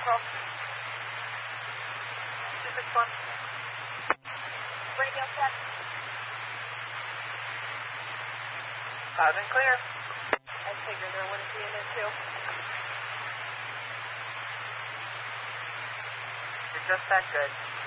April. 261. Radio check. Loud and clear. I figured there wouldn't be an issue. You're just that good.